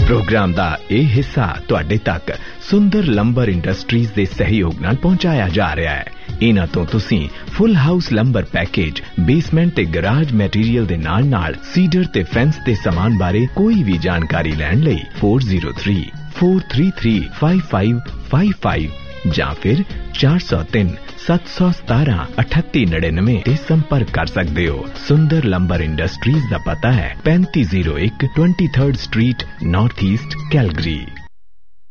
Programme दा यह हिस्सा तुहाडे तक सुंदर लंबर इंडस्ट्रीज दे सहयोग नाल पहुंचाया जा रहा है। इन्हां तो तुसीं full house lumbar package, basement ते गराज मैटीरियल दे नाल नाल सीडर ते फेंस दे सामान बारे कोई भी जानकारी लैण लई 4034335555 ਜਾਂ फिर 4037173899 ਤੇ ਸੰਪਰਕ ਕਰ ਸਕਦੇ ਹੋ। ਸੁੰਦਰ ਲੰਬਰ ਇੰਡਸਟਰੀਜ਼ ਦਾ ਪਤਾ ਹੈ 3501 23rd street, north East, Calgary.